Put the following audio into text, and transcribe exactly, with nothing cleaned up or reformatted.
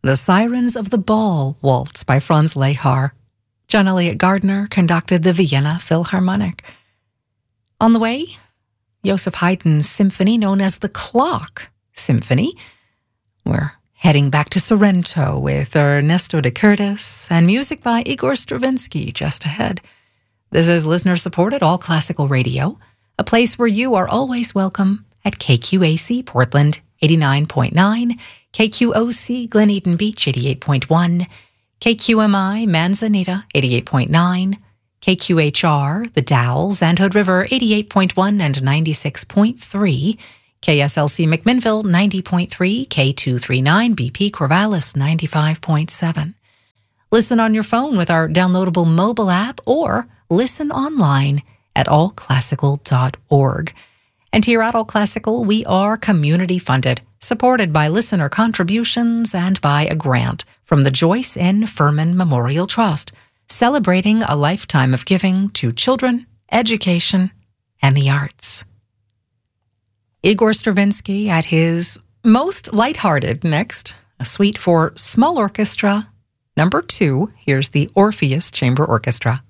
The Sirens of the Ball Waltz by Franz Lehar. John Elliott Gardner conducted the Vienna Philharmonic. On the way, Joseph Haydn's symphony known as the Clock Symphony. We're heading back to Sorrento with Ernesto de Curtis and music by Igor Stravinsky just ahead. This is listener-supported All Classical Radio, a place where you are always welcome at K Q A C Portland eighty-nine point nine, K Q O C Glen Eden Beach eighty-eight point one, K Q M I Manzanita eighty-eight point nine, K Q H R The Dalles and Hood River eighty-eight point one and ninety-six point three, K S L C McMinnville ninety point three, K two thirty-nine B P Corvallis ninety-five point seven. Listen on your phone with our downloadable mobile app or listen online at all classical dot org. And here at All Classical, we are community funded, supported by listener contributions and by a grant from the Joyce N. Furman Memorial Trust, celebrating a lifetime of giving to children, education, and the arts. Igor Stravinsky at his most lighthearted next, a suite for small orchestra, number two. Here's the Orpheus Chamber Orchestra.